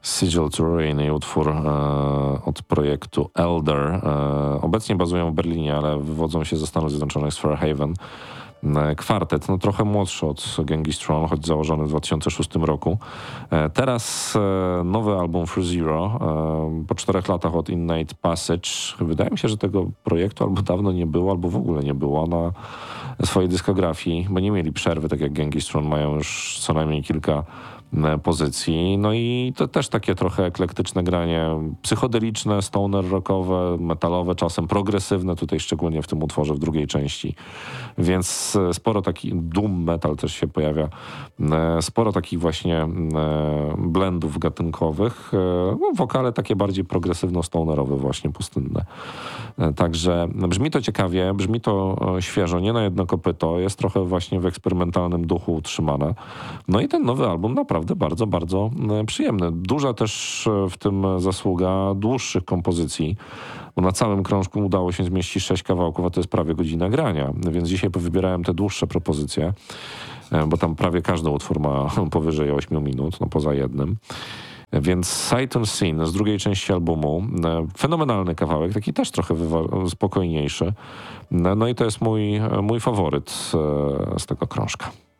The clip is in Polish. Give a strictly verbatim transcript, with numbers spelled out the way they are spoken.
Sigil to Ruin i utwór e, od projektu Elder. E, obecnie bazują w Berlinie, ale wywodzą się ze Stanów Zjednoczonych, z Fairhaven. E, kwartet, no trochę młodszy od Genghis Tron, choć założony w dwa tysiące szóstym roku. E, teraz e, nowy album Through Zero, e, po czterech latach od Innate Passage. Wydaje mi się, że tego projektu albo dawno nie było, albo w ogóle nie było na swojej dyskografii, bo nie mieli przerwy, tak jak Genghis Tron, mają już co najmniej kilka pozycji. No i to też takie trochę eklektyczne granie, psychodeliczne, stoner rockowe, metalowe, czasem progresywne, tutaj szczególnie w tym utworze w drugiej części. Więc sporo takich, doom metal też się pojawia, sporo takich właśnie blendów gatunkowych, no, wokale takie bardziej progresywno-stonerowe, właśnie pustynne. Także brzmi to ciekawie, brzmi to świeżo, nie na jedno kopyto, jest trochę właśnie w eksperymentalnym duchu utrzymane. No i ten nowy album naprawdę bardzo, bardzo przyjemny. Duża też w tym zasługa dłuższych kompozycji, bo na całym krążku udało się zmieścić sześć kawałków, a to jest prawie godzina grania, więc dzisiaj wybierałem te dłuższe propozycje, bo tam prawie każdy utwór ma powyżej ośmiu minut, no poza jednym. Więc Sight Unseen z drugiej części albumu, fenomenalny kawałek, taki też trochę wywa- spokojniejszy. No i to jest mój, mój faworyt z tego krążka.